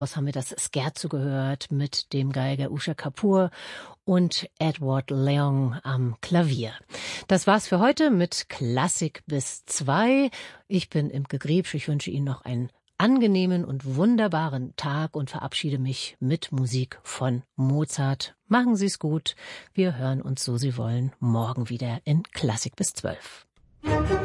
Was haben wir das Scherzo gehört mit dem Geiger Usha Kapoor und Edward Leong am Klavier. Das war's für heute mit Klassik bis 2. Ich bin Imke Griebsch. Ich wünsche Ihnen noch einen angenehmen und wunderbaren Tag und verabschiede mich mit Musik von Mozart. Machen Sie's gut. Wir hören uns, so Sie wollen, morgen wieder in Klassik bis 12.